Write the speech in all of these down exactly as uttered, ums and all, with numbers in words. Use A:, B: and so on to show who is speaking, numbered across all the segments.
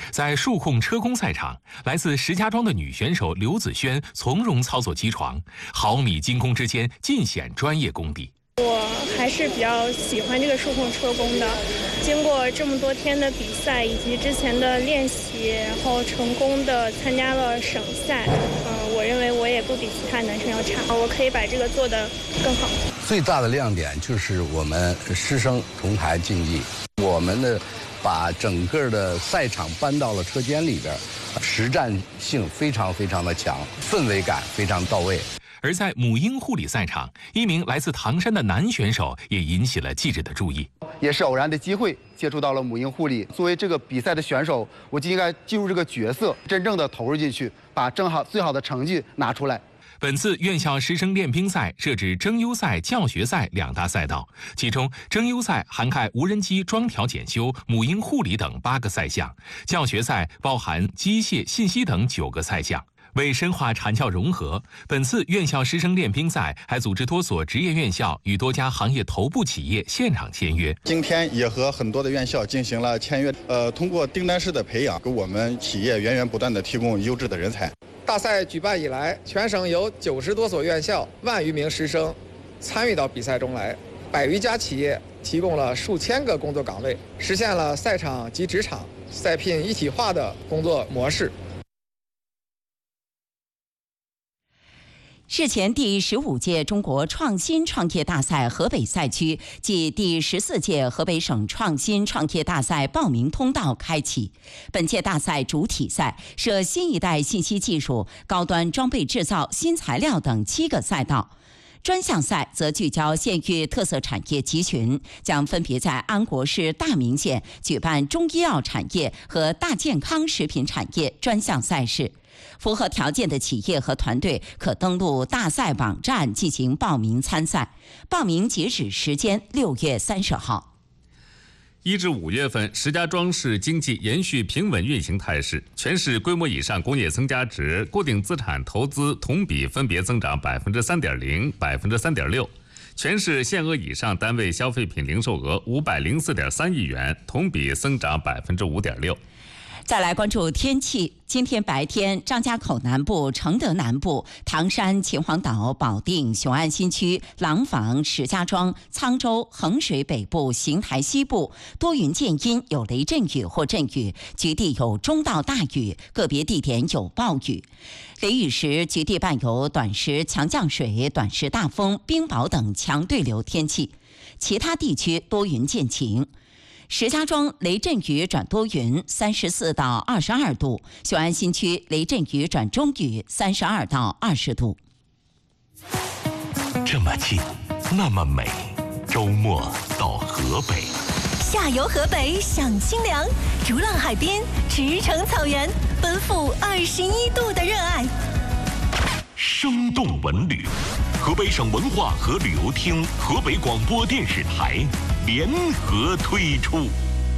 A: 在数控车工赛场，来自石家庄的女选手刘子轩从容操作机床，毫米精工之间尽显专业功底。
B: 我还是比较喜欢这个数控车工的，经过这么多天的比赛以及之前的练习，然后成功的参加了省赛。嗯，我认为我也不比其他男生要差，我可以把这个做得更好。
C: 最大的亮点就是我们师生同台竞技，我们的把整个的赛场搬到了车间里边，实战性非常非常的强，氛围感非常到位。
A: 而在母婴护理赛场，一名来自唐山的男选手也引起了记者的注意。
D: 也是偶然的机会接触到了母婴护理。作为这个比赛的选手，我就应该进入这个角色，真正的投入进去，把正好最好的成绩拿出来。
A: 本次院校师生练兵赛设置征优赛、教学赛两大赛道，其中征优赛涵盖无人机装调检修、母婴护理等八个赛项，教学赛包含机械、信息等九个赛项。为深化产教融合，本次院校师生练兵赛还组织多所职业院校与多家行业头部企业现场签约。
E: 今天也和很多的院校进行了签约，呃，通过订单式的培养，给我们企业源源不断的提供优质的人才。
F: 大赛举办以来，全省有九十多所院校、万余名师生参与到比赛中来，百余家企业提供了数千个工作岗位，实现了赛场及职场赛聘一体化的工作模式。
G: 日前，第十五届中国创新创业大赛河北赛区暨第十四届河北省创新创业大赛报名通道开启。本届大赛主体赛设新一代信息技术、高端装备制造、新材料等七个赛道。专项赛则聚焦县域特色产业集群，将分别在安国市大名县举办中医药产业和大健康食品产业专项赛事。符合条件的企业和团队可登录大赛网站进行报名参赛，报名截止时间六月三十号。
H: 一至五月份，石家庄市经济延续平稳运行态势，全市规模以上工业增加值、固定资产投资同比分别增长百分之三点零、百分之三点六。全市限额以上单位消费品零售额五百零四点三亿元，同比增长百分之五点六。
G: 再来关注天气。今天白天，张家口南部、承德南部、唐山、秦皇岛、保定、雄安新区、廊坊、石家庄、沧州、衡水北部、邢台西部多云见阴，有雷阵雨或阵雨，局地有中到大雨，个别地点有暴雨。雷雨时，局地伴有短时强降水、短时大风、冰雹等强对流天气。其他地区多云见晴。石家庄雷阵雨转多云，三十四到二十二度；雄安新区雷阵雨转中雨，三十二到二十度。
I: 这么近，那么美，周末到河北，
J: 下游河北享清凉，逐浪海边，驰骋草原，奔赴二十一度的热爱。
I: 生动文旅，河北省文化和旅游厅、河北广播电视台联合推出。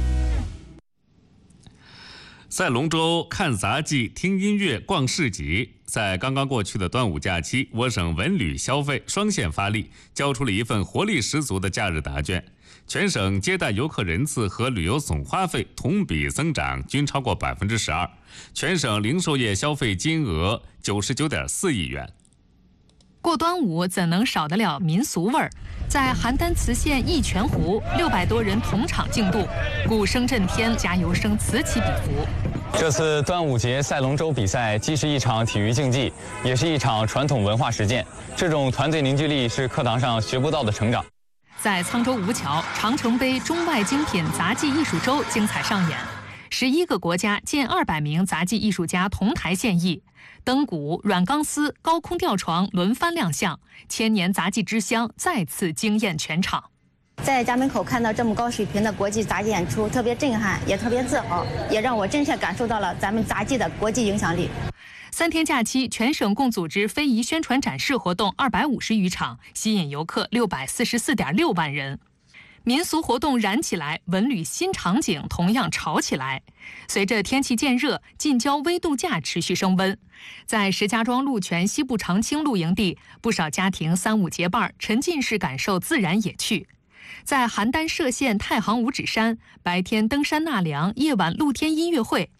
H: 赛龙舟、看杂技、听音乐、逛市集。在刚刚过去的端午假期，我省文旅消费双线发力，交出了一份活力十足的假日答卷。全省接待游客人次和旅游总花费同比增长均超过百分之十二，全省零售业消费金额九十九点四亿元。
K: 过端午怎能少得了民俗味儿？在邯郸磁县义泉湖，六百多人同场竞渡，鼓声震天，加油声此起彼伏。
L: 这次端午节赛龙舟比赛既是一场体育竞技，也是一场传统文化实践。这种团队凝聚力是课堂上学不到的成长。
K: 在沧州吴桥，长城杯中外精品杂技艺术周精彩上演，十一个国家近二百名杂技艺术家同台献艺。灯鼓、软钢丝、高空吊床轮番亮相，千年杂技之乡再次惊艳全场。
M: 在家门口看到这么高水平的国际杂技演出，特别震撼，也特别自豪，也让我真切感受到了咱们杂技的国际影响力。
K: 三天假期，全省共组织非遗宣传展示活动二百五十余场，吸引游客六百四十四点六万人。民俗活动燃起来，文旅新场景同样炒起来。随着天气渐热，近郊微度假持续升温。在石家庄鹿泉西部长青露营地，不少家庭三五结伴，沉浸式感受自然野趣。在邯郸歙县太行五指山，白天登山纳凉，夜晚露天音乐会，